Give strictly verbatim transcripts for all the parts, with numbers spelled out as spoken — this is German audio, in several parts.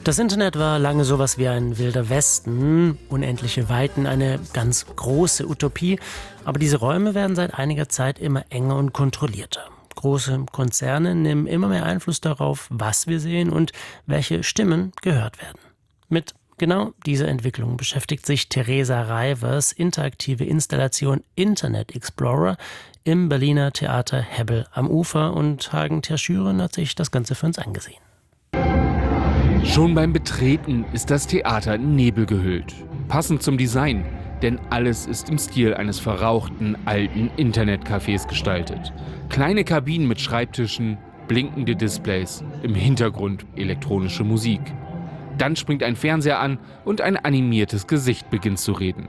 Das Internet war lange sowas wie ein wilder Westen, unendliche Weiten, eine ganz große Utopie. Aber diese Räume werden seit einiger Zeit immer enger und kontrollierter. Große Konzerne nehmen immer mehr Einfluss darauf, was wir sehen und welche Stimmen gehört werden. Mit genau dieser Entwicklung beschäftigt sich Theresa Reivers interaktive Installation Internet Explorer im Berliner Theater Hebbel am Ufer, und Hagen Terschüren hat sich das Ganze für uns angesehen. Schon beim Betreten ist das Theater in Nebel gehüllt. Passend zum Design, denn alles ist im Stil eines verrauchten, alten Internetcafés gestaltet. Kleine Kabinen mit Schreibtischen, blinkende Displays, im Hintergrund elektronische Musik. Dann springt ein Fernseher an und ein animiertes Gesicht beginnt zu reden.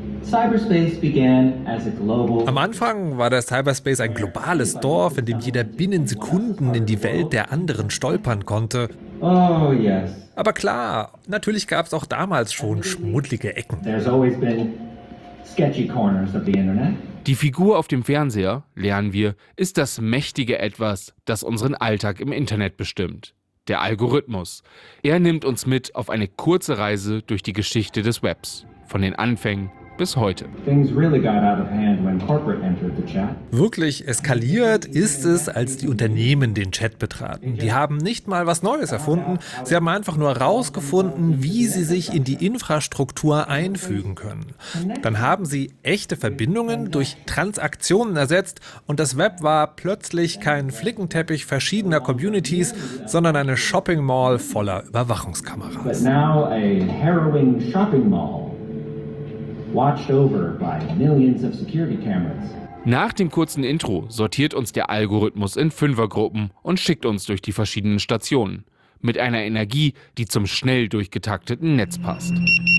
Am Anfang war der Cyberspace ein globales Dorf, in dem jeder binnen Sekunden in die Welt der anderen stolpern konnte. Oh, yes. Aber klar, natürlich gab es auch damals schon schmuddlige Ecken. There's always been sketchy corners of the internet. Die Figur auf dem Fernseher, lernen wir, ist das mächtige Etwas, das unseren Alltag im Internet bestimmt. Der Algorithmus. Er nimmt uns mit auf eine kurze Reise durch die Geschichte des Webs. Von den Anfängen bis heute. Wirklich eskaliert ist es, als die Unternehmen den Chat betraten. Die haben nicht mal was Neues erfunden, sie haben einfach nur herausgefunden, wie sie sich in die Infrastruktur einfügen können. Dann haben sie echte Verbindungen durch Transaktionen ersetzt und das Web war plötzlich kein Flickenteppich verschiedener Communities, sondern eine Shopping Mall voller Überwachungskameras. Watched over by millions of security cameras. Nach dem kurzen Intro sortiert uns der Algorithmus in Fünfergruppen und schickt uns durch die verschiedenen Stationen. Mit einer Energie, die zum schnell durchgetakteten Netz passt.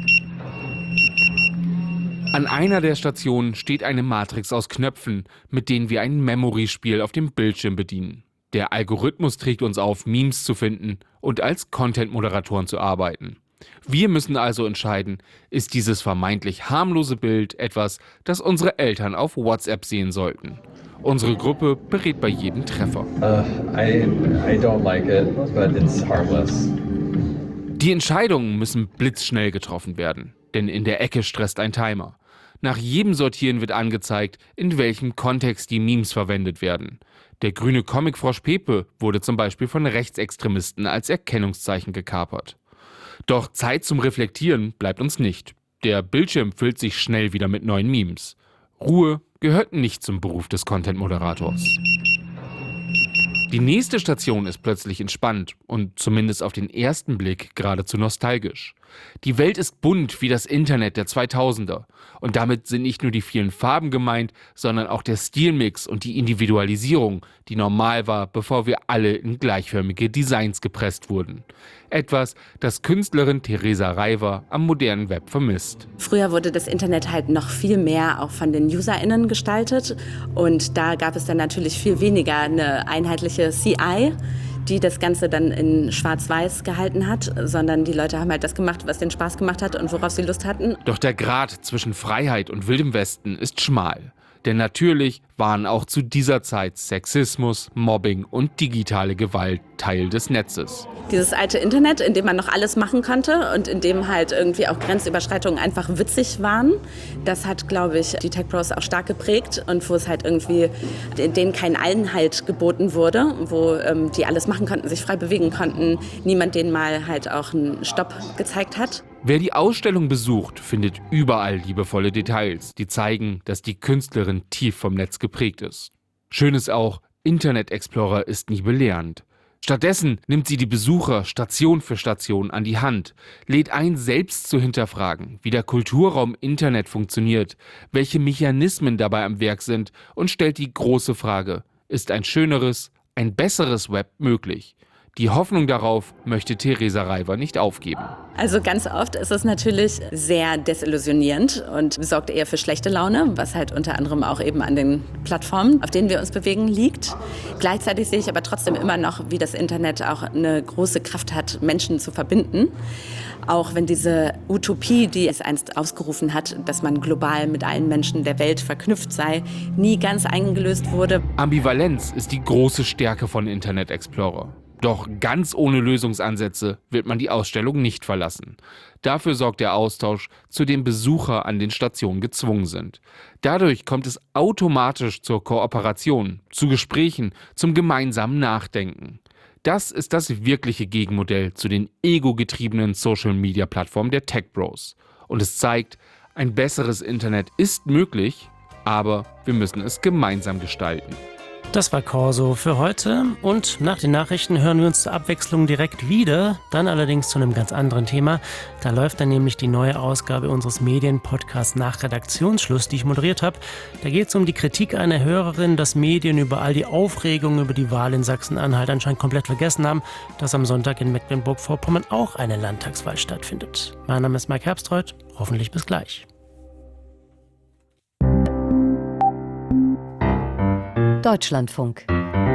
An einer der Stationen steht eine Matrix aus Knöpfen, mit denen wir ein Memory-Spiel auf dem Bildschirm bedienen. Der Algorithmus trägt uns auf, Memes zu finden und als Content-Moderatoren zu arbeiten. Wir müssen also entscheiden, ist dieses vermeintlich harmlose Bild etwas, das unsere Eltern auf WhatsApp sehen sollten. Unsere Gruppe berät bei jedem Treffer. Uh, I, I don't like it, but it's harmless. Die Entscheidungen müssen blitzschnell getroffen werden, denn in der Ecke stresst ein Timer. Nach jedem Sortieren wird angezeigt, in welchem Kontext die Memes verwendet werden. Der grüne Comicfrosch Pepe wurde zum Beispiel von Rechtsextremisten als Erkennungszeichen gekapert. Doch Zeit zum Reflektieren bleibt uns nicht. Der Bildschirm füllt sich schnell wieder mit neuen Memes. Ruhe gehört nicht zum Beruf des Content-Moderators. Die nächste Station ist plötzlich entspannt und zumindest auf den ersten Blick geradezu nostalgisch. Die Welt ist bunt wie das Internet der zweitausender. Und damit sind nicht nur die vielen Farben gemeint, sondern auch der Stilmix und die Individualisierung, die normal war, bevor wir alle in gleichförmige Designs gepresst wurden. Etwas, das Künstlerin Theresa Reiver am modernen Web vermisst. Früher wurde das Internet halt noch viel mehr auch von den UserInnen gestaltet. Und da gab es dann natürlich viel weniger eine einheitliche C I, die das Ganze dann in Schwarz-Weiß gehalten hat, sondern die Leute haben halt das gemacht, was denen Spaß gemacht hat und worauf sie Lust hatten. Doch der Grat zwischen Freiheit und Wildem Westen ist schmal. Denn natürlich waren auch zu dieser Zeit Sexismus, Mobbing und digitale Gewalt Teil des Netzes. Dieses alte Internet, in dem man noch alles machen konnte und in dem halt irgendwie auch Grenzüberschreitungen einfach witzig waren, das hat, glaube ich, die Tech-Pros auch stark geprägt und wo es halt irgendwie, denen kein Einhalt geboten wurde, wo ähm, die alles machen konnten, sich frei bewegen konnten, niemand denen mal halt auch einen Stopp gezeigt hat. Wer die Ausstellung besucht, findet überall liebevolle Details, die zeigen, dass die Künstlerin tief vom Netz geprägt ist. Schön ist auch, Internet Explorer ist nie belehrend. Stattdessen nimmt sie die Besucher Station für Station an die Hand, lädt ein, selbst zu hinterfragen, wie der Kulturraum Internet funktioniert, welche Mechanismen dabei am Werk sind und stellt die große Frage, ist ein schöneres, ein besseres Web möglich? Die Hoffnung darauf möchte Theresa Reiver nicht aufgeben. Also ganz oft ist es natürlich sehr desillusionierend und sorgt eher für schlechte Laune, was halt unter anderem auch eben an den Plattformen, auf denen wir uns bewegen, liegt. Gleichzeitig sehe ich aber trotzdem immer noch, wie das Internet auch eine große Kraft hat, Menschen zu verbinden. Auch wenn diese Utopie, die es einst ausgerufen hat, dass man global mit allen Menschen der Welt verknüpft sei, nie ganz eingelöst wurde. Ambivalenz ist die große Stärke von Internet Explorer. Doch ganz ohne Lösungsansätze wird man die Ausstellung nicht verlassen. Dafür sorgt der Austausch, zu dem Besucher an den Stationen gezwungen sind. Dadurch kommt es automatisch zur Kooperation, zu Gesprächen, zum gemeinsamen Nachdenken. Das ist das wirkliche Gegenmodell zu den ego-getriebenen Social-Media-Plattformen der Tech Bros. Und es zeigt, ein besseres Internet ist möglich, aber wir müssen es gemeinsam gestalten. Das war Corso für heute und nach den Nachrichten hören wir uns zur Abwechslung direkt wieder, dann allerdings zu einem ganz anderen Thema. Da läuft dann nämlich die neue Ausgabe unseres Medienpodcasts nach Redaktionsschluss, die ich moderiert habe. Da geht es um die Kritik einer Hörerin, dass Medien über all die Aufregung über die Wahl in Sachsen-Anhalt anscheinend komplett vergessen haben, dass am Sonntag in Mecklenburg-Vorpommern auch eine Landtagswahl stattfindet. Mein Name ist Mike Herbstreuth, hoffentlich bis gleich. Deutschlandfunk.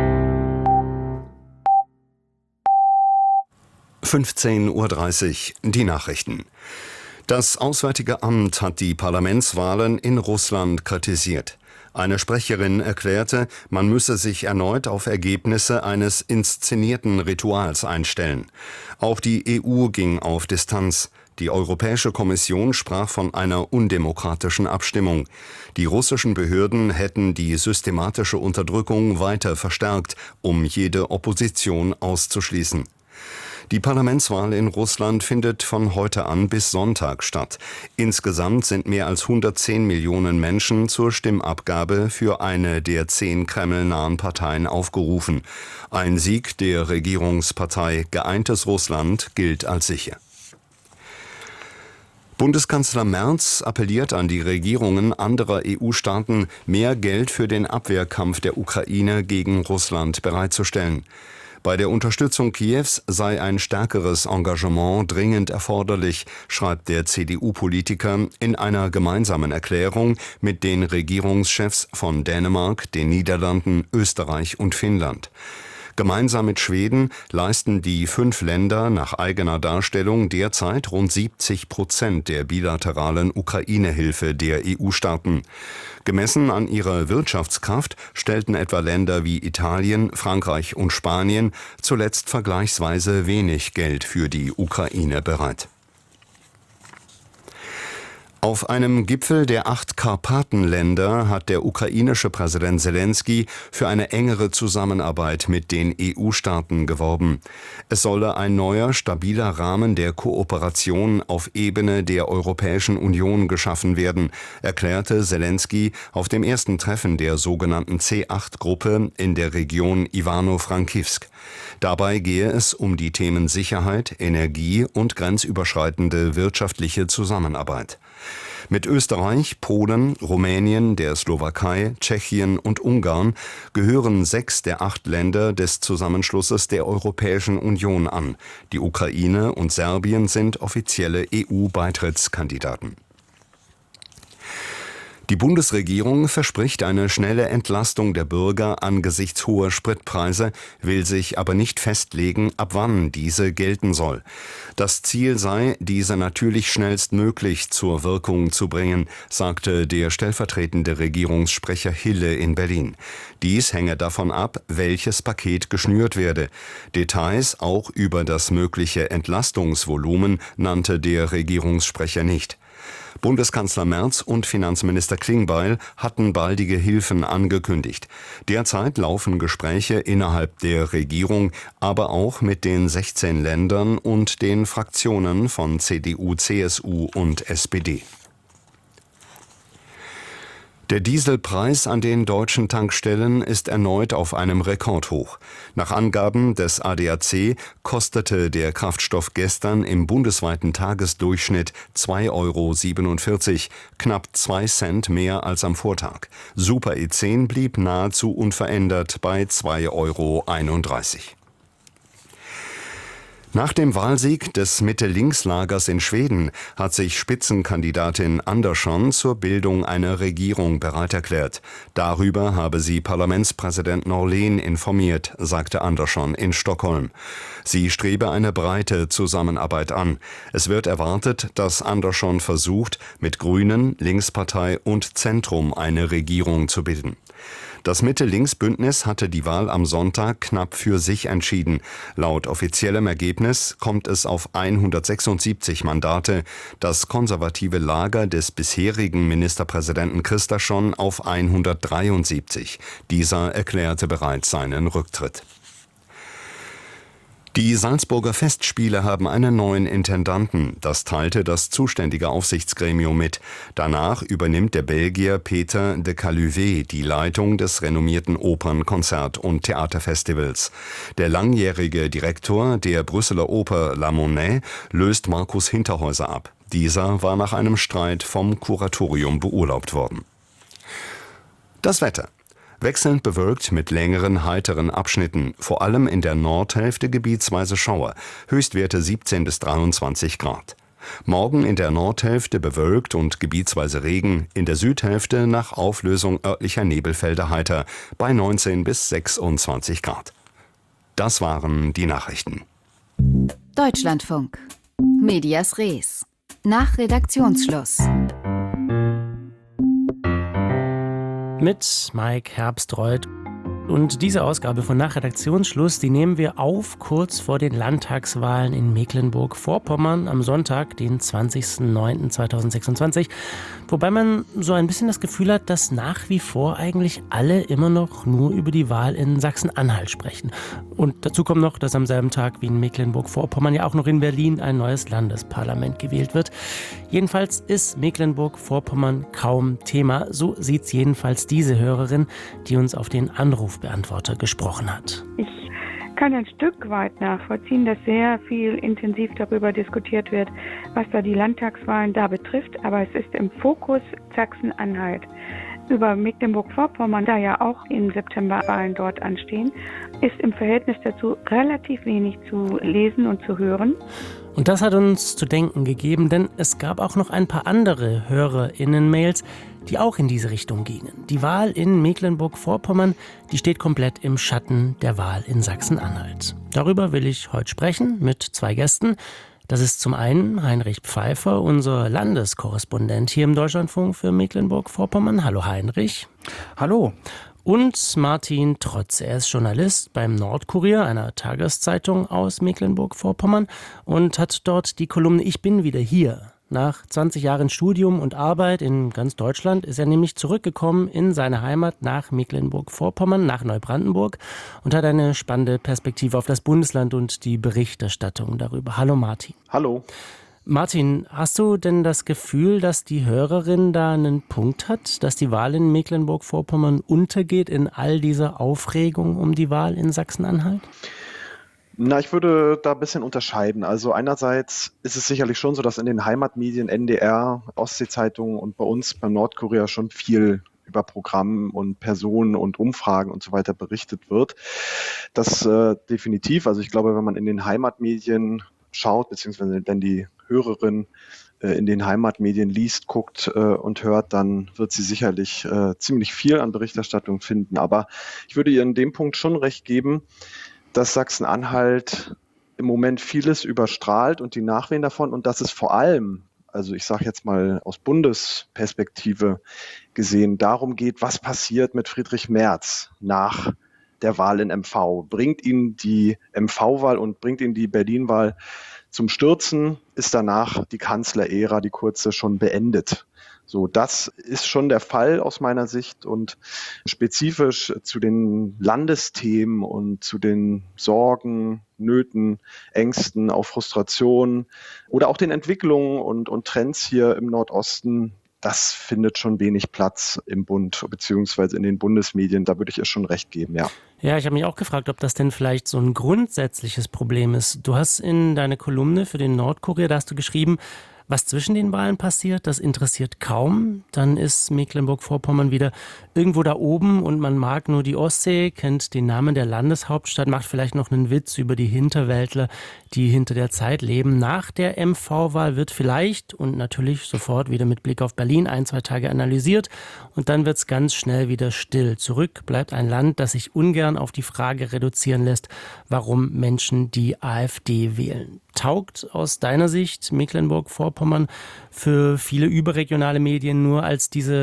fünfzehn Uhr dreißig, die Nachrichten. Das Auswärtige Amt hat die Parlamentswahlen in Russland kritisiert. Eine Sprecherin erklärte, man müsse sich erneut auf Ergebnisse eines inszenierten Rituals einstellen. Auch die E U ging auf Distanz. Die Europäische Kommission sprach von einer undemokratischen Abstimmung. Die russischen Behörden hätten die systematische Unterdrückung weiter verstärkt, um jede Opposition auszuschließen. Die Parlamentswahl in Russland findet von heute an bis Sonntag statt. Insgesamt sind mehr als hundertzehn Millionen Menschen zur Stimmabgabe für eine der zehn kremlnahen Parteien aufgerufen. Ein Sieg der Regierungspartei Geeintes Russland gilt als sicher. Bundeskanzler Merz appelliert an die Regierungen anderer E U-Staaten, mehr Geld für den Abwehrkampf der Ukraine gegen Russland bereitzustellen. Bei der Unterstützung Kiews sei ein stärkeres Engagement dringend erforderlich, schreibt der C D U-Politiker in einer gemeinsamen Erklärung mit den Regierungschefs von Dänemark, den Niederlanden, Österreich und Finnland. Gemeinsam mit Schweden leisten die fünf Länder nach eigener Darstellung derzeit rund siebzig Prozent der bilateralen Ukraine-Hilfe der E U-Staaten. Gemessen an ihrer Wirtschaftskraft stellten etwa Länder wie Italien, Frankreich und Spanien zuletzt vergleichsweise wenig Geld für die Ukraine bereit. Auf einem Gipfel der acht Karpatenländer hat der ukrainische Präsident Selenskyj für eine engere Zusammenarbeit mit den E U-Staaten geworben. Es solle ein neuer, stabiler Rahmen der Kooperation auf Ebene der Europäischen Union geschaffen werden, erklärte Selenskyj auf dem ersten Treffen der sogenannten C acht Gruppe in der Region Ivano-Frankivsk. Dabei gehe es um die Themen Sicherheit, Energie und grenzüberschreitende wirtschaftliche Zusammenarbeit. Mit Österreich, Polen, Rumänien, der Slowakei, Tschechien und Ungarn gehören sechs der acht Länder des Zusammenschlusses der Europäischen Union an. Die Ukraine und Serbien sind offizielle E U-Beitrittskandidaten. Die Bundesregierung verspricht eine schnelle Entlastung der Bürger angesichts hoher Spritpreise, will sich aber nicht festlegen, ab wann diese gelten soll. Das Ziel sei, diese natürlich schnellstmöglich zur Wirkung zu bringen, sagte der stellvertretende Regierungssprecher Hille in Berlin. Dies hänge davon ab, welches Paket geschnürt werde. Details auch über das mögliche Entlastungsvolumen nannte der Regierungssprecher nicht. Bundeskanzler Merz und Finanzminister Klingbeil hatten baldige Hilfen angekündigt. Derzeit laufen Gespräche innerhalb der Regierung, aber auch mit den sechzehn Ländern und den Fraktionen von C D U, C S U und S P D. Der Dieselpreis an den deutschen Tankstellen ist erneut auf einem Rekordhoch. Nach Angaben des A D A C kostete der Kraftstoff gestern im bundesweiten Tagesdurchschnitt zwei Euro siebenundvierzig, knapp zwei Cent mehr als am Vortag. Super E zehn blieb nahezu unverändert bei zwei Euro einunddreißig. Nach dem Wahlsieg des Mitte-Links-Lagers in Schweden hat sich Spitzenkandidatin Andersson zur Bildung einer Regierung bereit erklärt. Darüber habe sie Parlamentspräsident Norlén informiert, sagte Andersson in Stockholm. Sie strebe eine breite Zusammenarbeit an. Es wird erwartet, dass Andersson versucht, mit Grünen, Linkspartei und Zentrum eine Regierung zu bilden. Das Mitte-Links-Bündnis hatte die Wahl am Sonntag knapp für sich entschieden. Laut offiziellem Ergebnis kommt es auf hundertsechsundsiebzig Mandate, das konservative Lager des bisherigen Ministerpräsidenten Kristersson auf hundertdreiundsiebzig. Dieser erklärte bereits seinen Rücktritt. Die Salzburger Festspiele haben einen neuen Intendanten. Das teilte das zuständige Aufsichtsgremium mit. Danach übernimmt der Belgier Peter de Caluvet die Leitung des renommierten Opern-, Konzert- und Theaterfestivals. Der langjährige Direktor der Brüsseler Oper La Monnaie löst Markus Hinterhäuser ab. Dieser war nach einem Streit vom Kuratorium beurlaubt worden. Das Wetter. Wechselnd bewölkt mit längeren, heiteren Abschnitten, vor allem in der Nordhälfte gebietsweise Schauer, Höchstwerte siebzehn bis dreiundzwanzig Grad. Morgen in der Nordhälfte bewölkt und gebietsweise Regen, in der Südhälfte nach Auflösung örtlicher Nebelfelder heiter, bei neunzehn bis sechsundzwanzig Grad. Das waren die Nachrichten. Deutschlandfunk. Medias Res. Nach Redaktionsschluss. Mit Mike Herbstreuth. Und diese Ausgabe von Nach Redaktionsschluss, die nehmen wir auf kurz vor den Landtagswahlen in Mecklenburg-Vorpommern am Sonntag, den zwanzigsten neunten zweitausendsechsundzwanzig. Wobei man so ein bisschen das Gefühl hat, dass nach wie vor eigentlich alle immer noch nur über die Wahl in Sachsen-Anhalt sprechen. Und dazu kommt noch, dass am selben Tag wie in Mecklenburg-Vorpommern ja auch noch in Berlin ein neues Landesparlament gewählt wird. Jedenfalls ist Mecklenburg-Vorpommern kaum Thema. So sieht's jedenfalls diese Hörerin, die uns auf den Anrufbeantworter gesprochen hat. Ich kann ein Stück weit nachvollziehen, dass sehr viel intensiv darüber diskutiert wird, was da die Landtagswahlen da betrifft. Aber es ist im Fokus Sachsen-Anhalt. Über Mecklenburg-Vorpommern, da ja auch im September Wahlen dort anstehen, ist im Verhältnis dazu relativ wenig zu lesen und zu hören. Und das hat uns zu denken gegeben, denn es gab auch noch ein paar andere HörerInnen-Mails, die auch in diese Richtung gingen. Die Wahl in Mecklenburg-Vorpommern, die steht komplett im Schatten der Wahl in Sachsen-Anhalt. Darüber will ich heute sprechen mit zwei Gästen. Das ist zum einen Heinrich Pfeiffer, unser Landeskorrespondent hier im Deutschlandfunk für Mecklenburg-Vorpommern. Hallo Heinrich. Hallo. Und Martin Trotz. Er ist Journalist beim Nordkurier, einer Tageszeitung aus Mecklenburg-Vorpommern, und hat dort die Kolumne Ich bin wieder hier. Nach zwanzig Jahren Studium und Arbeit in ganz Deutschland ist er nämlich zurückgekommen in seine Heimat nach Mecklenburg-Vorpommern, nach Neubrandenburg, und hat eine spannende Perspektive auf das Bundesland und die Berichterstattung darüber. Hallo Martin. Hallo. Martin, hast du denn das Gefühl, dass die Hörerin da einen Punkt hat, dass die Wahl in Mecklenburg-Vorpommern untergeht in all dieser Aufregung um die Wahl in Sachsen-Anhalt? Na, ich würde da ein bisschen unterscheiden. Also einerseits ist es sicherlich schon so, dass in den Heimatmedien N D R, Ostsee-Zeitung und bei uns beim Nordkurier schon viel über Programm und Personen und Umfragen und so weiter berichtet wird. Das äh, definitiv. Also ich glaube, wenn man in den Heimatmedien schaut, beziehungsweise wenn die Hörerin äh, in den Heimatmedien liest, guckt äh, und hört, dann wird sie sicherlich äh, ziemlich viel an Berichterstattung finden. Aber ich würde ihr in dem Punkt schon recht geben, dass Sachsen-Anhalt im Moment vieles überstrahlt und die Nachwehen davon, und dass es vor allem, also ich sage jetzt mal aus Bundesperspektive gesehen, darum geht, was passiert mit Friedrich Merz nach der Wahl in M V. Bringt ihn die M V-Wahl und bringt ihn die Berlin-Wahl zum Stürzen? Ist danach die Kanzlerära, die kurze, schon beendet? So, das ist schon der Fall aus meiner Sicht, und spezifisch zu den Landesthemen und zu den Sorgen, Nöten, Ängsten, auch Frustrationen oder auch den Entwicklungen und, und Trends hier im Nordosten, das findet schon wenig Platz im Bund beziehungsweise in den Bundesmedien. Da würde ich ihr schon recht geben, ja. Ja, ich habe mich auch gefragt, ob das denn vielleicht so ein grundsätzliches Problem ist. Du hast in deiner Kolumne für den Nordkurier, da hast du geschrieben, was zwischen den Wahlen passiert, das interessiert kaum. Dann ist Mecklenburg-Vorpommern wieder irgendwo da oben und man mag nur die Ostsee, kennt den Namen der Landeshauptstadt, macht vielleicht noch einen Witz über die Hinterwäldler, die hinter der Zeit leben. Nach der M V-Wahl wird vielleicht und natürlich sofort wieder mit Blick auf Berlin ein, zwei Tage analysiert und dann wird es ganz schnell wieder still. Zurück bleibt ein Land, das sich ungern auf die Frage reduzieren lässt, warum Menschen die AfD wählen. Taugt aus deiner Sicht Mecklenburg-Vorpommern für viele überregionale Medien nur als diese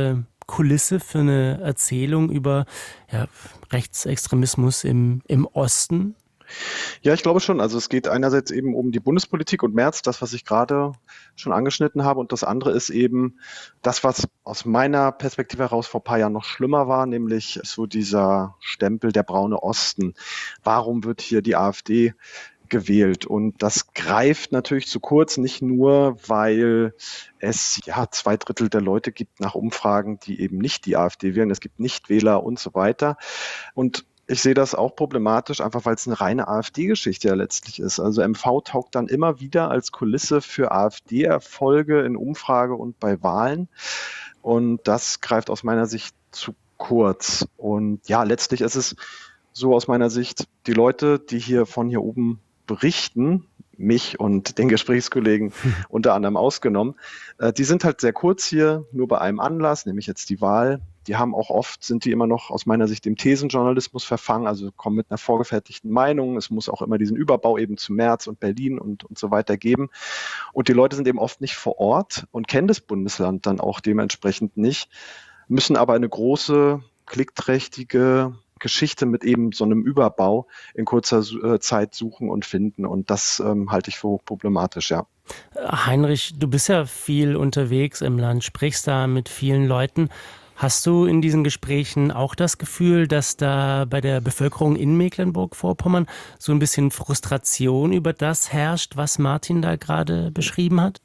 Kulisse für eine Erzählung über ja, Rechtsextremismus im, im Osten? Ja, ich glaube schon. Also es geht einerseits eben um die Bundespolitik und Merz, das, was ich gerade schon angeschnitten habe. Und das andere ist eben das, was aus meiner Perspektive heraus vor ein paar Jahren noch schlimmer war, nämlich so dieser Stempel der braune Osten. Warum wird hier die AfD gewählt? Und das greift natürlich zu kurz, nicht nur, weil es ja zwei Drittel der Leute gibt nach Umfragen, die eben nicht die AfD wählen. Es gibt Nichtwähler und so weiter. Und ich sehe das auch problematisch, einfach weil es eine reine AfD-Geschichte ja letztlich ist. Also M V taugt dann immer wieder als Kulisse für AfD-Erfolge in Umfrage und bei Wahlen. Und das greift aus meiner Sicht zu kurz. Und ja, letztlich ist es so aus meiner Sicht, die Leute, die hier von hier oben berichten, mich und den Gesprächskollegen unter anderem ausgenommen, äh, die sind halt sehr kurz hier, nur bei einem Anlass, nämlich jetzt die Wahl. Die haben auch oft, sind die immer noch aus meiner Sicht dem Thesenjournalismus verfangen, also kommen mit einer vorgefertigten Meinung. Es muss auch immer diesen Überbau eben zu Merz und Berlin und, und so weiter geben. Und die Leute sind eben oft nicht vor Ort und kennen das Bundesland dann auch dementsprechend nicht, müssen aber eine große, klickträchtige Geschichte mit eben so einem Überbau in kurzer äh, Zeit suchen und finden. Und das ähm, halte ich für hochproblematisch, ja. Heinrich, du bist ja viel unterwegs im Land, sprichst da mit vielen Leuten. Hast du in diesen Gesprächen auch das Gefühl, dass da bei der Bevölkerung in Mecklenburg-Vorpommern so ein bisschen Frustration über das herrscht, was Martin da gerade beschrieben hat?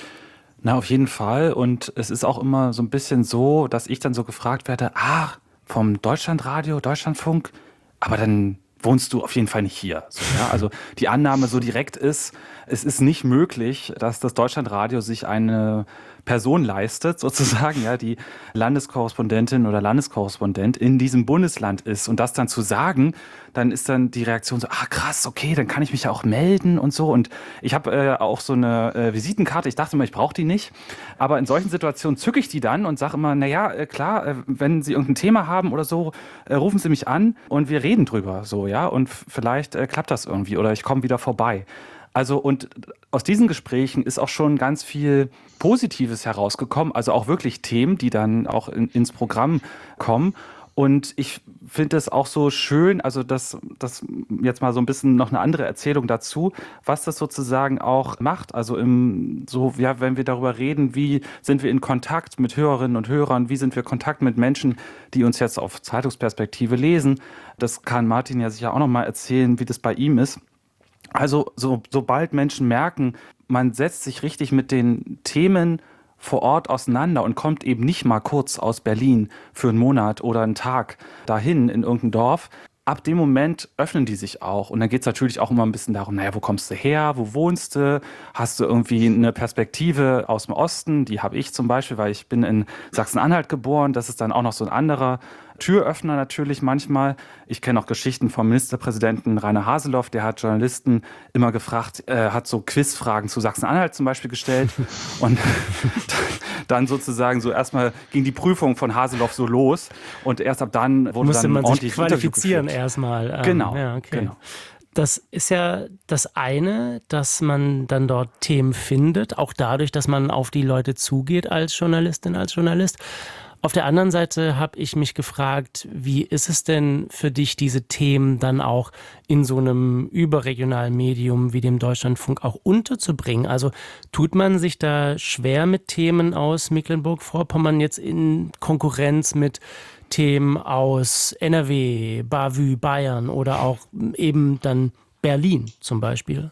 Na, auf jeden Fall. Und es ist auch immer so ein bisschen so, dass ich dann so gefragt werde, ah, vom Deutschlandradio, Deutschlandfunk, aber dann wohnst du auf jeden Fall nicht hier. So, ja? Also die Annahme so direkt ist, es ist nicht möglich, dass das Deutschlandradio sich eine Person leistet, sozusagen, ja, die Landeskorrespondentin oder Landeskorrespondent in diesem Bundesland ist. Und das dann zu sagen, dann ist dann die Reaktion so, ah krass, okay, dann kann ich mich ja auch melden und so. Und ich habe äh, auch so eine äh, Visitenkarte, ich dachte immer, ich brauche die nicht. Aber in solchen Situationen zücke ich die dann und sage immer, naja, äh, klar, äh, wenn Sie irgendein Thema haben oder so, äh, rufen Sie mich an und wir reden drüber, so, ja. Und f- vielleicht äh, klappt das irgendwie oder ich komme wieder vorbei. Also und aus diesen Gesprächen ist auch schon ganz viel Positives herausgekommen, also auch wirklich Themen, die dann auch in, ins Programm kommen. Und ich finde es auch so schön, also das, das jetzt mal so ein bisschen noch eine andere Erzählung dazu, was das sozusagen auch macht. Also im, so, ja, wenn wir darüber reden, wie sind wir in Kontakt mit Hörerinnen und Hörern, wie sind wir in Kontakt mit Menschen, die uns jetzt auf Zeitungsperspektive lesen. Das kann Martin ja sicher auch noch mal erzählen, wie das bei ihm ist. Also so, sobald Menschen merken, man setzt sich richtig mit den Themen vor Ort auseinander und kommt eben nicht mal kurz aus Berlin für einen Monat oder einen Tag dahin in irgendein Dorf, ab dem Moment öffnen die sich auch. Und dann geht es natürlich auch immer ein bisschen darum, naja, wo kommst du her, wo wohnst du, hast du irgendwie eine Perspektive aus dem Osten, die habe ich zum Beispiel, weil ich bin in Sachsen-Anhalt geboren, das ist dann auch noch so ein anderer Türöffner natürlich manchmal. Ich kenne auch Geschichten vom Ministerpräsidenten Rainer Haseloff, der hat Journalisten immer gefragt, äh, hat so Quizfragen zu Sachsen-Anhalt zum Beispiel gestellt und dann sozusagen so erstmal ging die Prüfung von Haseloff so los und erst ab dann wurde musste dann man ordentlich sich qualifizieren erstmal. Ähm, genau, ja, okay. genau. Das ist ja das eine, dass man dann dort Themen findet, auch dadurch, dass man auf die Leute zugeht als Journalistin, als Journalist. Auf der anderen Seite habe ich mich gefragt, wie ist es denn für dich, diese Themen dann auch in so einem überregionalen Medium wie dem Deutschlandfunk auch unterzubringen? Also tut man sich da schwer mit Themen aus Mecklenburg-Vorpommern jetzt in Konkurrenz mit Themen aus N R W, Bavü, Bayern oder auch eben dann Berlin zum Beispiel?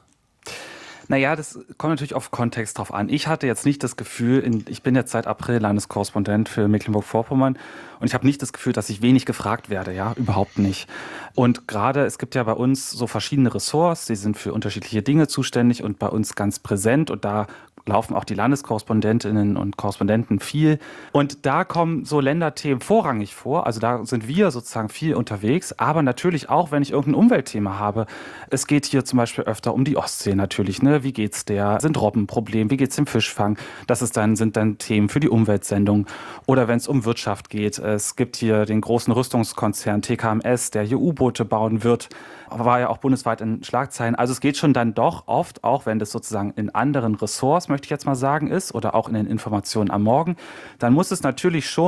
Naja, das kommt natürlich auf Kontext drauf an. Ich hatte jetzt nicht das Gefühl, in, ich bin jetzt seit April Landeskorrespondent für Mecklenburg-Vorpommern und ich habe nicht das Gefühl, dass ich wenig gefragt werde, ja, überhaupt nicht. Und gerade, es gibt ja bei uns so verschiedene Ressorts, die sind für unterschiedliche Dinge zuständig und bei uns ganz präsent und da laufen auch die Landeskorrespondentinnen und Korrespondenten viel. Und da kommen so Länderthemen vorrangig vor. Also da sind wir sozusagen viel unterwegs. Aber natürlich auch, wenn ich irgendein Umweltthema habe. Es geht hier zum Beispiel öfter um die Ostsee natürlich. Ne? Wie geht's der? Sind Robben ein Problem? Wie geht's dem Fischfang? Das ist dann, sind dann Themen für die Umweltsendung. Oder wenn es um Wirtschaft geht. Es gibt hier den großen Rüstungskonzern T K M S, der hier U-Boote bauen wird. War ja auch bundesweit in Schlagzeilen. Also es geht schon dann doch oft, auch wenn das sozusagen in anderen Ressorts, möchte ich jetzt mal sagen, ist oder auch in den Informationen am Morgen, dann muss es natürlich schon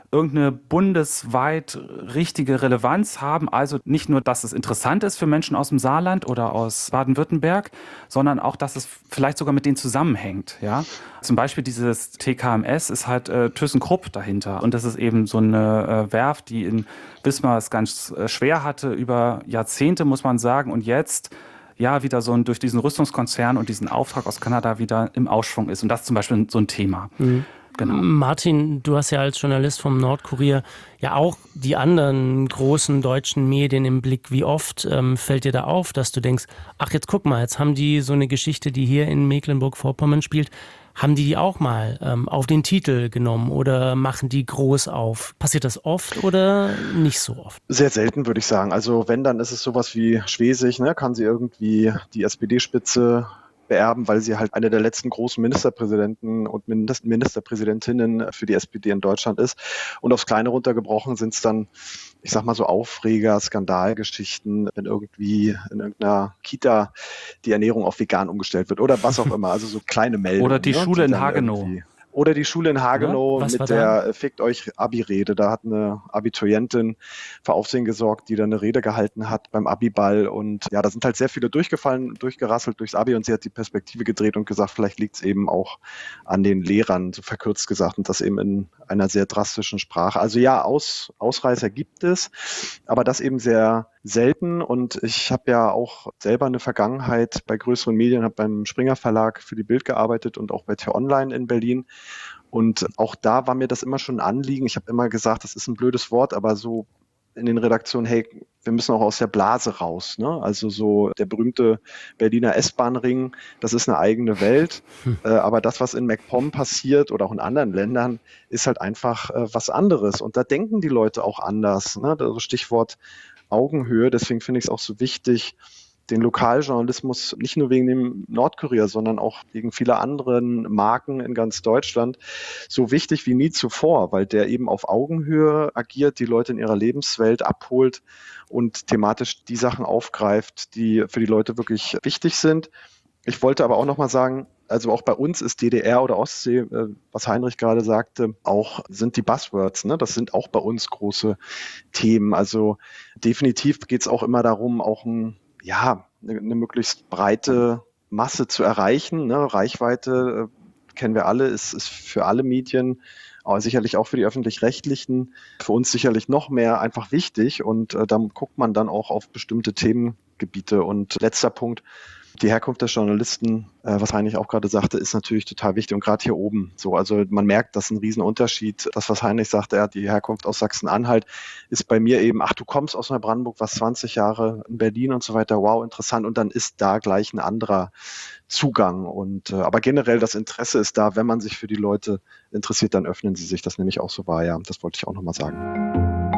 irgendeine bundesweit richtige Relevanz haben. Also nicht nur, dass es interessant ist für Menschen aus dem Saarland oder aus Baden-Württemberg, sondern auch, dass es vielleicht sogar mit denen zusammenhängt. Ja? Zum Beispiel dieses T K M S ist halt äh, ThyssenKrupp dahinter. Und das ist eben so eine äh, Werft, die in Wismar es ganz äh, schwer hatte, über Jahrzehnte, muss man sagen. Und jetzt ja wieder so ein, durch diesen Rüstungskonzern und diesen Auftrag aus Kanada wieder im Ausschwung ist. Und das ist zum Beispiel so ein Thema. Mhm. Genau. Martin, du hast ja als Journalist vom Nordkurier ja auch die anderen großen deutschen Medien im Blick. Wie oft ähm, fällt dir da auf, dass du denkst, ach jetzt guck mal, jetzt haben die so eine Geschichte, die hier in Mecklenburg-Vorpommern spielt, haben die die auch mal ähm, auf den Titel genommen oder machen die groß auf? Passiert das oft oder nicht so oft? Sehr selten, würde ich sagen. Also wenn, dann ist es sowas wie Schwesig, ne? Kann sie irgendwie die S P D-Spitze beerben, weil sie halt eine der letzten großen Ministerpräsidenten und Ministerpräsidentinnen für die S P D in Deutschland ist. Und aufs Kleine runtergebrochen sind es dann, ich sag mal so Aufreger, Skandalgeschichten, wenn irgendwie in irgendeiner Kita die Ernährung auf vegan umgestellt wird oder was auch immer. Also so kleine Meldungen. Oder die ne, Schule die in Hagenow. Oder die Schule in Hagenow ja, mit der Fickt euch Abi-Rede. Da hat eine Abiturientin für Aufsehen gesorgt, die da eine Rede gehalten hat beim Abi-Ball. Und ja, da sind halt sehr viele durchgefallen, durchgerasselt durchs Abi. Und sie hat die Perspektive gedreht und gesagt, vielleicht liegt es eben auch an den Lehrern, so verkürzt gesagt. Und das eben in einer sehr drastischen Sprache. Also ja, Aus, Ausreißer gibt es, aber das eben sehr selten. Und ich habe ja auch selber eine Vergangenheit bei größeren Medien, habe beim Springer Verlag für die Bild gearbeitet und auch bei T-Online in Berlin. Und auch da war mir das immer schon ein Anliegen. Ich habe immer gesagt, das ist ein blödes Wort, aber so in den Redaktionen, hey, wir müssen auch aus der Blase raus. Ne? Also so der berühmte Berliner S-Bahn-Ring, das ist eine eigene Welt. Hm. Äh, aber das, was in MacPom passiert oder auch in anderen Ländern, ist halt einfach äh, was anderes. Und da denken die Leute auch anders. Ne? Also Stichwort Augenhöhe. Deswegen finde ich es auch so wichtig, den Lokaljournalismus nicht nur wegen dem Nordkurier, sondern auch wegen vieler anderen Marken in ganz Deutschland so wichtig wie nie zuvor, weil der eben auf Augenhöhe agiert, die Leute in ihrer Lebenswelt abholt und thematisch die Sachen aufgreift, die für die Leute wirklich wichtig sind. Ich wollte aber auch nochmal sagen, also auch bei uns ist D D R oder Ostsee, was Heinrich gerade sagte, auch sind die Buzzwords, ne? Das sind auch bei uns große Themen. Also definitiv geht es auch immer darum, auch ein ja, eine, eine möglichst breite Masse zu erreichen. Ne? Reichweite, äh, kennen wir alle, ist, ist für alle Medien, aber sicherlich auch für die Öffentlich-Rechtlichen, für uns sicherlich noch mehr einfach wichtig. Und äh, dann guckt man dann auch auf bestimmte Themengebiete. Und letzter Punkt, die Herkunft der Journalisten, äh, was Heinrich auch gerade sagte, ist natürlich total wichtig. Und gerade hier oben so, also man merkt, das ist ein Riesenunterschied. Das, was Heinrich sagte, er, die Herkunft aus Sachsen-Anhalt, ist bei mir eben, ach, du kommst aus Neubrandenburg, was zwanzig Jahre in Berlin und so weiter, wow, interessant. Und dann ist da gleich ein anderer Zugang. Und äh, aber generell das Interesse ist da, wenn man sich für die Leute interessiert, dann öffnen sie sich. Das nehme ich auch so wahr, ja. Das wollte ich auch nochmal sagen.